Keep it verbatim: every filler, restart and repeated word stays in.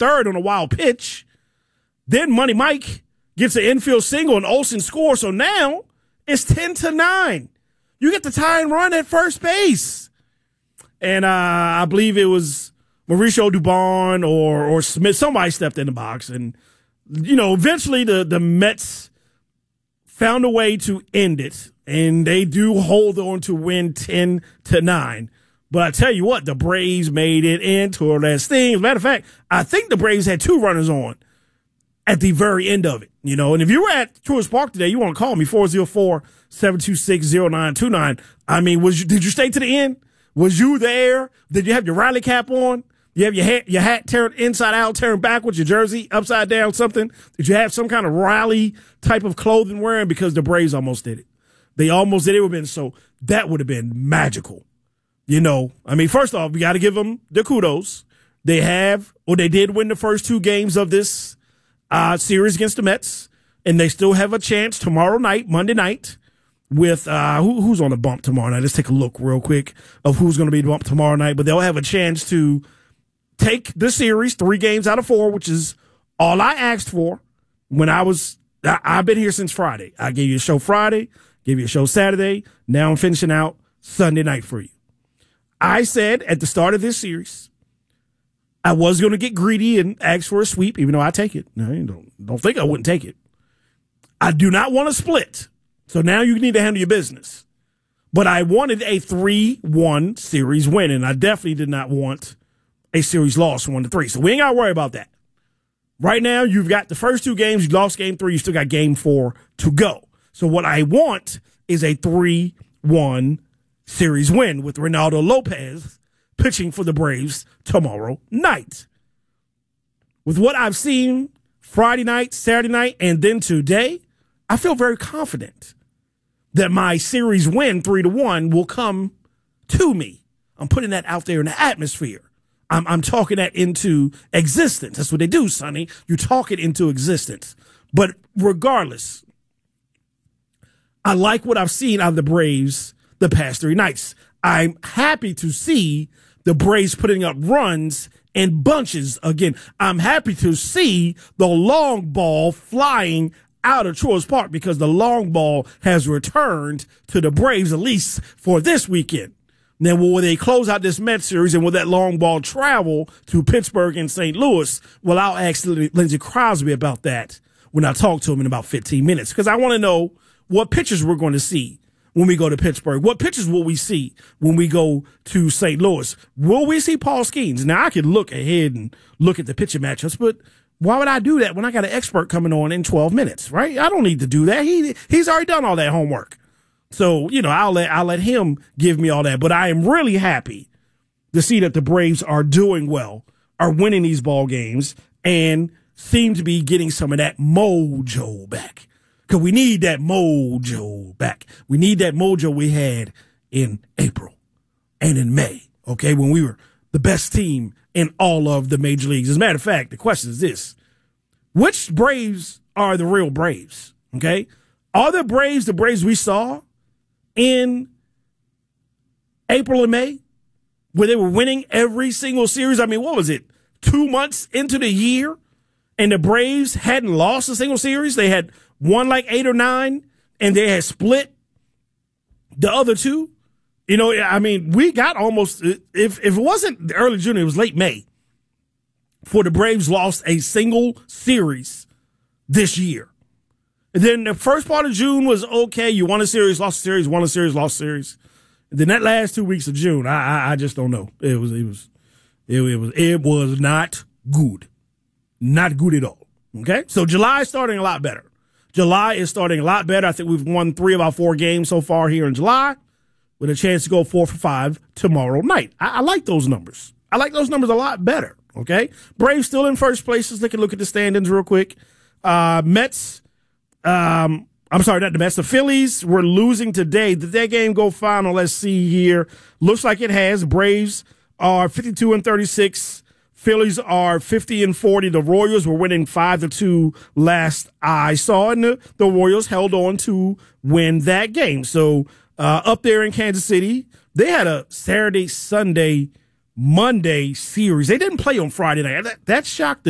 third on a wild pitch. Then Money Mike gets an infield single and Olsen scores. So now it's ten to nine. You get the tie and run at first base. And uh, I believe it was Mauricio Dubon or or Smith. Somebody stepped in the box. And, you know, eventually the, the Mets found a way to end it. And they do hold on to win ten to nine. But I tell you what, the Braves made it into a last thing. As a matter of fact, I think the Braves had two runners on at the very end of it. You know, and if you were at Truist Park today, you want to call me, four oh four, seven two six, oh nine two nine. I mean, was you, did you stay to the end? Was you there? Did you have your rally cap on? You have your hat, your hat turned inside out, turned backwards, your jersey upside down, something? Did you have some kind of rally type of clothing wearing? Because the Braves almost did it. They almost did it. It would have been so, that would have been magical. You know, I mean, first off, we got to give them the kudos. They have, or they did win the first two games of this uh, series against the Mets, and they still have a chance tomorrow night, Monday night, with uh, who, who's on the bump tomorrow night. Let's take a look real quick of who's going to be the bump tomorrow night, but they'll have a chance to take the series, three games out of four, which is all I asked for when I was, I, I've been here since Friday. I gave you a show Friday, gave you a show Saturday. Now I'm finishing out Sunday night for you. I said at the start of this series, I was going to get greedy and ask for a sweep, even though I take it. No, you don't, don't think I wouldn't take it. I do not want to split. So now you need to handle your business. But I wanted a three one series win, and I definitely did not want a series loss one to three. So we ain't got to worry about that. Right now, you've got the first two games. You lost game three. You still got game four to go. So what I want is a three one series win with Reynaldo Lopez pitching for the Braves tomorrow night. With what I've seen Friday night, Saturday night, and then today, I feel very confident that my series win three to one will come to me. I'm putting that out there in the atmosphere. I'm, I'm talking that into existence. That's what they do, Sonny. You talk it into existence. But regardless, I like what I've seen out of the Braves the past three nights. I'm happy to see the Braves putting up runs in bunches again. I'm happy to see the long ball flying out of Truist Park because the long ball has returned to the Braves, at least for this weekend. Now, will they close out this Mets series and will that long ball travel to Pittsburgh and Saint Louis? Well, I'll ask Lindsey Crosby about that when I talk to him in about fifteen minutes because I want to know what pitchers we're going to see when we go to Pittsburgh. What pitchers will we see when we go to Saint Louis? Will we see Paul Skeens? Now, I could look ahead and look at the pitching matchups, but why would I do that when I got an expert coming on in twelve minutes, right? I don't need to do that. He He's already done all that homework. So, you know, I'll let, I'll let him give me all that. But I am really happy to see that the Braves are doing well, are winning these ball games, and seem to be getting some of that mojo back. Because we need that mojo back. We need that mojo we had in April and in May, okay, when we were the best team in all of the major leagues. As a matter of fact, the question is this. Which Braves are the real Braves, okay? Are the Braves the Braves we saw in April and May where they were winning every single series? I mean, what was it, two months into the year and the Braves hadn't lost a single series? They had won like eight or nine, and they had split the other two. You know, I mean, we got almost, if if it wasn't early June, it was late May, for the Braves lost a single series this year. And then the first part of June was okay. You won a series, lost a series, won a series, lost a series. And then that last two weeks of June, I I, I just don't know. It was it was it, it was it was not good, not good at all. Okay, so July is starting a lot better. July is starting a lot better. I think we've won three of our four games so far here in July, with a chance to go four for five tomorrow night. I, I like those numbers. I like those numbers a lot better. Okay, Braves still in first place. Let's take a look at the standings real quick. Uh, Mets. Um, I'm sorry, not the Mets. The Phillies were losing today. Did that game go final? Let's see here. Looks like it has. Braves are fifty-two and thirty-six. Phillies are fifty and forty. The Royals were winning five to two last I saw, and the, the Royals held on to win that game. So uh, up there in Kansas City, they had a Saturday, Sunday, Monday series. They didn't play on Friday night. That, that shocked the